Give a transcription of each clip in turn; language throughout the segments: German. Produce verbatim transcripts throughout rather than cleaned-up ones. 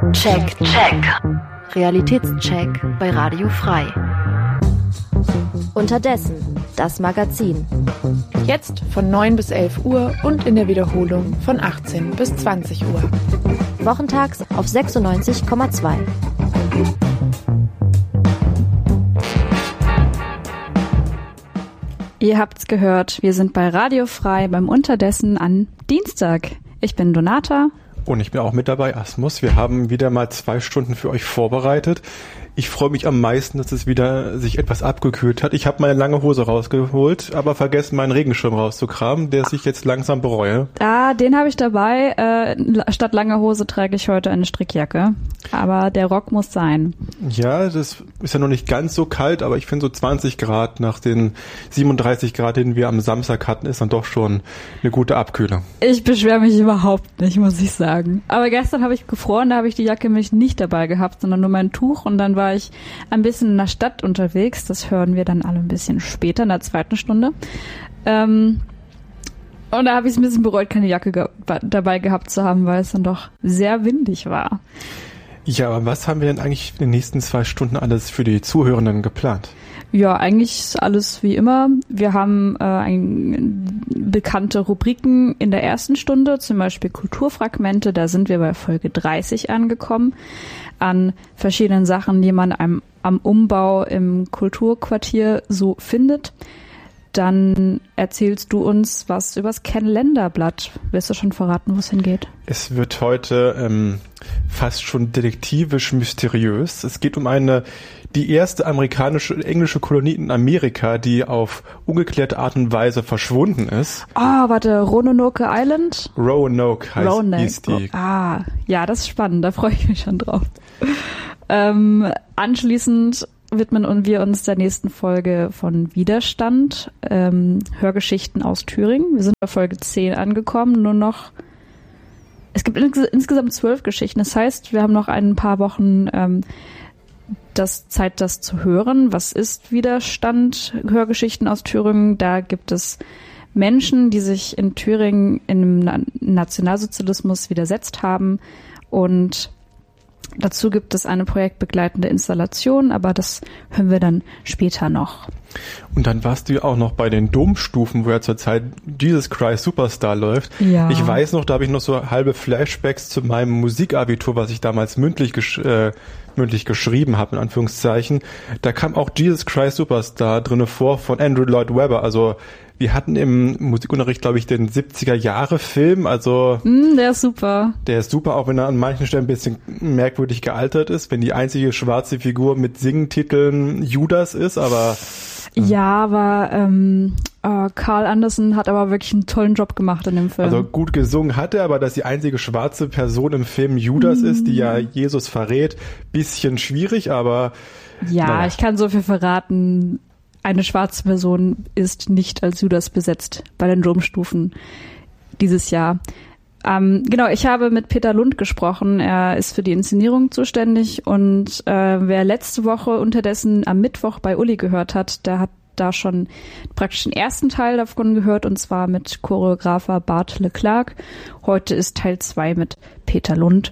Check, check. Realitätscheck bei Radio Frei. Unterdessen, das Magazin. Jetzt von neun bis elf Uhr und in der Wiederholung von achtzehn bis zwanzig Uhr. Wochentags auf sechsundneunzig Komma zwei. Ihr habt's gehört, wir sind bei Radio Frei beim Unterdessen an Dienstag. Ich bin Donata. Und ich bin auch mit dabei, Asmus. Wir haben wieder mal zwei Stunden für euch vorbereitet. Ich freue mich am meisten, dass es wieder sich etwas abgekühlt hat. Ich habe meine lange Hose rausgeholt, aber vergessen, meinen Regenschirm rauszukramen, der sich jetzt langsam bereue. Ah, den habe ich dabei. Äh, statt langer Hose trage ich heute eine Strickjacke. Aber der Rock muss sein. Ja, das ist ja noch nicht ganz so kalt, aber ich finde so zwanzig Grad nach den siebenunddreißig Grad, den wir am Samstag hatten, ist dann doch schon eine gute Abkühlung. Ich beschwere mich überhaupt nicht, muss ich sagen. Aber gestern habe ich gefroren, da habe ich die Jacke nämlich nicht dabei gehabt, sondern nur mein Tuch, und dann war ich ein bisschen in der Stadt unterwegs. Das hören wir dann alle ein bisschen später, in der zweiten Stunde. Ähm, und da habe ich es ein bisschen bereut, keine Jacke ge- dabei gehabt zu haben, weil es dann doch sehr windig war. Ja, aber was haben wir denn eigentlich in den nächsten zwei Stunden alles für die Zuhörenden geplant? Ja, eigentlich ist alles wie immer. Wir haben äh, ein, bekannte Rubriken in der ersten Stunde, zum Beispiel Kulturfragmente. Da sind wir bei Folge dreißig angekommen, an verschiedenen Sachen, die man am, am Umbau im Kulturquartier so findet. Dann erzählst du uns was übers Ken-Länder-Blatt. Willst du schon verraten, wo es hingeht? Es wird heute ähm, fast schon detektivisch mysteriös. Es geht um eine, die erste amerikanische, englische Kolonie in Amerika, die auf ungeklärte Art und Weise verschwunden ist. Ah, oh, warte, Roanoke Island? Roanoke heißt Roanoke. hieß die. Ah, ja, das ist spannend, da freue ich mich schon drauf. ähm, anschließend widmen wir uns der nächsten Folge von Widerstand, ähm, Hörgeschichten aus Thüringen. Wir sind bei Folge zehn angekommen, nur noch, es gibt ins, insgesamt zwölf Geschichten. Das heißt, wir haben noch ein paar Wochen ähm, das Zeit, das zu hören. Was ist Widerstand, Hörgeschichten aus Thüringen? Da gibt es Menschen, die sich in Thüringen im Na- Nationalsozialismus widersetzt haben, und dazu gibt es eine projektbegleitende Installation, aber das hören wir dann später noch. Und dann warst du ja auch noch bei den Domstufen, wo ja zurzeit Jesus Christ Superstar läuft. Ja. Ich weiß noch, da habe ich noch so halbe Flashbacks zu meinem Musikabitur, was ich damals mündlich, gesch- äh, mündlich geschrieben habe, in Anführungszeichen. Da kam auch Jesus Christ Superstar drinne vor von Andrew Lloyd Webber. Also wir hatten im Musikunterricht, glaube ich, den siebziger-Jahre-Film. Also Mm, der ist super. Der ist super, auch wenn er an manchen Stellen ein bisschen merkwürdig gealtert ist, wenn die einzige schwarze Figur mit Singtiteln Judas ist, aber Ja, aber ähm, äh, Carl Anderson hat aber wirklich einen tollen Job gemacht in dem Film. Also gut gesungen hat er, aber dass die einzige schwarze Person im Film Judas mm. ist, die ja Jesus verrät, bisschen schwierig, aber ja, naja. Ich kann so viel verraten. Eine schwarze Person ist nicht als Judas besetzt bei den Domstufen dieses Jahr. Ähm, genau, ich habe mit Peter Lund gesprochen. Er ist für die Inszenierung zuständig, und äh, wer letzte Woche unterdessen am Mittwoch bei Uli gehört hat, der hat da schon praktisch den ersten Teil davon gehört, und zwar mit Choreografer Bart Leclerc. Heute ist Teil zwei mit Peter Lund.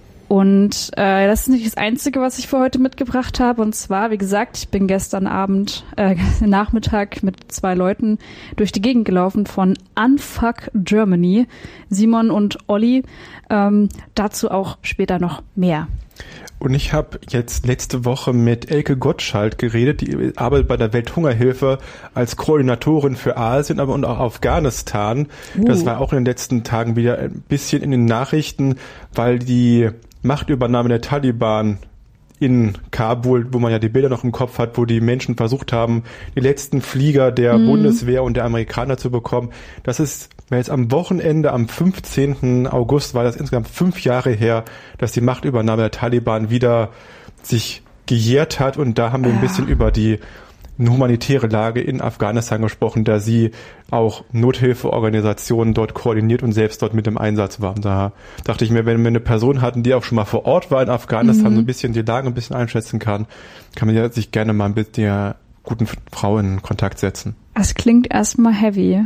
Und äh, das ist nicht das Einzige, was ich für heute mitgebracht habe. Und zwar, wie gesagt, ich bin gestern Abend, äh, Nachmittag mit zwei Leuten durch die Gegend gelaufen von Unfuck Germany, Simon und Olli. Ähm, dazu auch später noch mehr. Und ich habe jetzt letzte Woche mit Elke Gottschalk geredet, die arbeitet bei der Welthungerhilfe als Koordinatorin für Asien, aber und auch Afghanistan. Uh. Das war auch in den letzten Tagen wieder ein bisschen in den Nachrichten, weil die Machtübernahme der Taliban in Kabul, wo man ja die Bilder noch im Kopf hat, wo die Menschen versucht haben, die letzten Flieger der mm. Bundeswehr und der Amerikaner zu bekommen. Das ist jetzt am Wochenende, am fünfzehnten August, war das insgesamt fünf Jahre her, dass die Machtübernahme der Taliban wieder sich gejährt hat. Und da haben wir ein bisschen über die humanitäre Lage in Afghanistan gesprochen, da sie auch Nothilfeorganisationen dort koordiniert und selbst dort mit im Einsatz war. Und da dachte ich mir, wenn wir eine Person hatten, die auch schon mal vor Ort war in Afghanistan, mhm. so ein bisschen die Lage ein bisschen einschätzen kann, kann man ja sich gerne mal mit der guten Frau in Kontakt setzen. Es klingt erstmal heavy.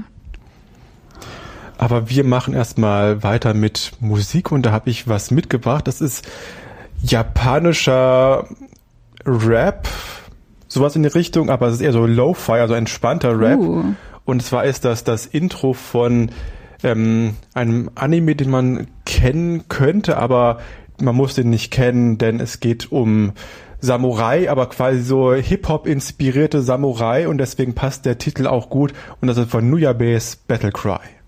Aber wir machen erstmal weiter mit Musik, und da habe ich was mitgebracht. Das ist japanischer Rap, sowas in die Richtung, aber es ist eher so Lo-Fi, also entspannter Rap. Uh. Und zwar ist das das Intro von ähm, einem Anime, den man kennen könnte, aber man muss den nicht kennen, denn es geht um Samurai, aber quasi so Hip-Hop inspirierte Samurai und deswegen passt der Titel auch gut und das ist von Nuyabes Battle Cry.